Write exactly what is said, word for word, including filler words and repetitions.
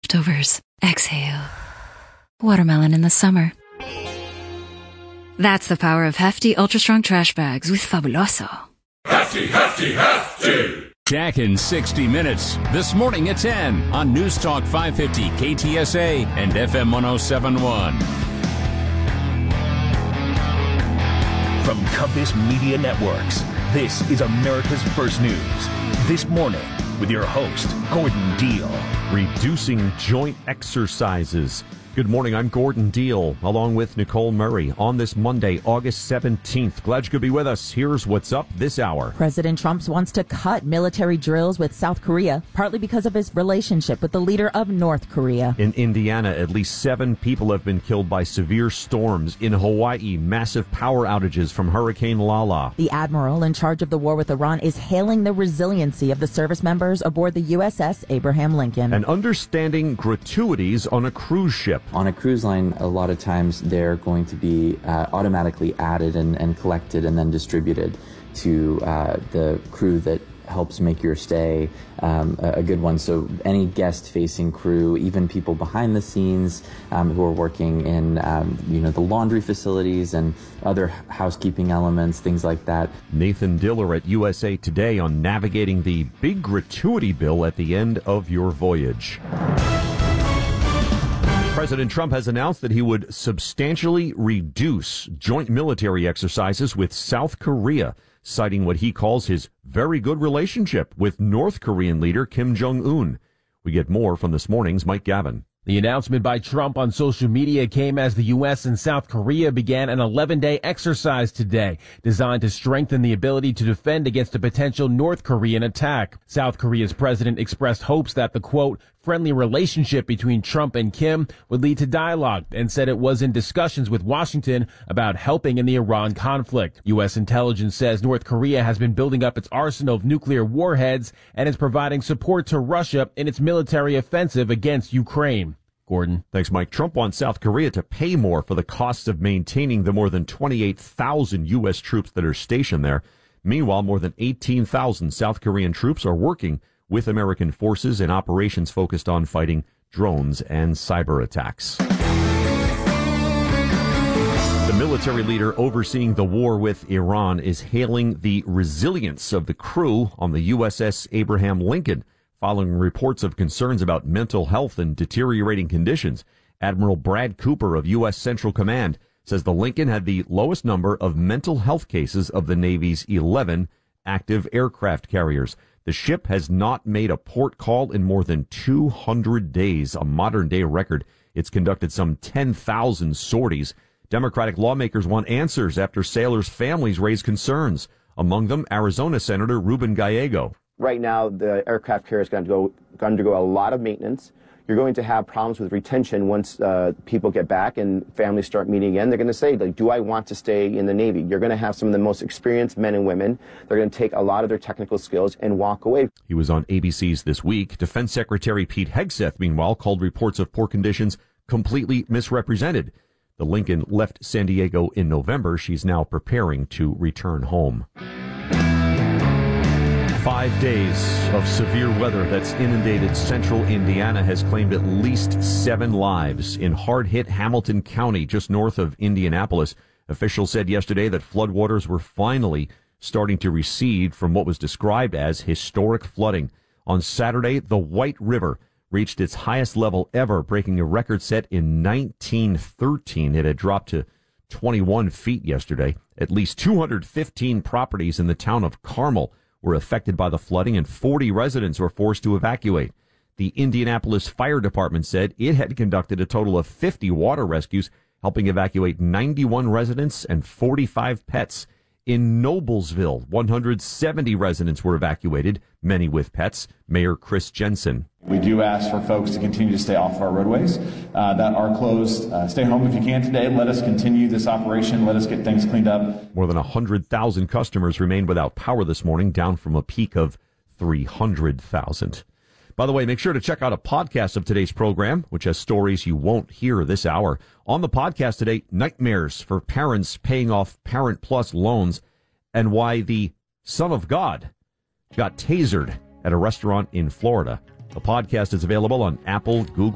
leftovers. Exhale. Watermelon in the summer. That's the power of hefty, ultra-strong trash bags with Fabuloso. Hefty, hefty, hefty! Jack in sixty minutes. This morning at ten on News Talk five fifty K T S A and F M one oh seven point one. From Compass Media Networks, this is America's First News. This morning with your host, Gordon Deal. Reducing joint exercises. Good morning, I'm Gordon Deal, along with Nicole Murray, on this Monday, August seventeenth. Glad you could be with us. Here's what's up this hour. President Trump wants to cut military drills with South Korea, partly because of his relationship with the leader of North Korea. In Indiana, at least seven people have been killed by severe storms. In Hawaii, massive power outages from Hurricane Lala. The admiral in charge of the war with Iran is hailing the resiliency of the service members aboard the U S S Abraham Lincoln. And understanding gratuities on a cruise ship. On a cruise line, a lot of times they're going to be uh, automatically added and, and collected and then distributed to uh, the crew that helps make your stay um, a, a good one. So any guest-facing crew, even people behind the scenes um, who are working in, um, you know, the laundry facilities and other housekeeping elements, things like that. Nathan Diller at U S A Today on navigating the big gratuity bill at the end of your voyage. President Trump has announced that he would substantially reduce joint military exercises with South Korea, citing what he calls his very good relationship with North Korean leader Kim Jong-un. We get more from this morning's Mike Gavin. The announcement by Trump on social media came as the U S and South Korea began an eleven-day exercise today designed to strengthen the ability to defend against a potential North Korean attack. South Korea's president expressed hopes that the, quote, friendly relationship between Trump and Kim would lead to dialogue and said it was in discussions with Washington about helping in the Iran conflict. U S intelligence says North Korea has been building up its arsenal of nuclear warheads and is providing support to Russia in its military offensive against Ukraine. Gordon. Thanks, Mike. Trump wants South Korea to pay more for the costs of maintaining the more than twenty-eight thousand U S troops that are stationed there. Meanwhile, more than eighteen thousand South Korean troops are working with American forces in operations focused on fighting drones and cyber attacks. The military leader overseeing the war with Iran is hailing the resilience of the crew on the U S S Abraham Lincoln, following reports of concerns about mental health and deteriorating conditions. Admiral Brad Cooper of U S Central Command says the Lincoln had the lowest number of mental health cases of the Navy's eleven active aircraft carriers. The ship has not made a port call in more than two hundred days, a modern-day record. It's conducted some ten thousand sorties. Democratic lawmakers want answers after sailors' families raise concerns. Among them, Arizona Senator Ruben Gallego. Right now, the aircraft carrier is going to go going to undergo a lot of maintenance. You're going to have problems with retention once uh, people get back and families start meeting again. They're going to say, like, do I want to stay in the Navy? You're going to have some of the most experienced men and women. They're going to take a lot of their technical skills and walk away. He was on A B C's This Week. Defense Secretary Pete Hegseth, meanwhile, called reports of poor conditions completely misrepresented. The Lincoln left San Diego in November. She's now preparing to return home. Five days of severe weather that's inundated central Indiana has claimed at least seven lives. In hard-hit Hamilton County, just north of Indianapolis, officials said yesterday that floodwaters were finally starting to recede from what was described as historic flooding. On Saturday, the White River reached its highest level ever, breaking a record set in nineteen thirteen. It had dropped to twenty-one feet yesterday. At least two hundred fifteen properties in the town of Carmel were affected by the flooding, and forty residents were forced to evacuate. The Indianapolis Fire Department said it had conducted a total of fifty water rescues, helping evacuate ninety-one residents and forty-five pets. In Noblesville, one hundred seventy residents were evacuated, many with pets. Mayor Chris Jensen. We do ask for folks to continue to stay off our roadways uh, that are closed. Uh, stay home if you can today. Let us continue this operation. Let us get things cleaned up. More than one hundred thousand customers remained without power this morning, down from a peak of three hundred thousand. By the way, make sure to check out a podcast of today's program, which has stories you won't hear this hour. On the podcast today, nightmares for parents paying off Parent Plus loans and why the Son of God got tasered at a restaurant in Florida. The podcast is available on Apple, Google,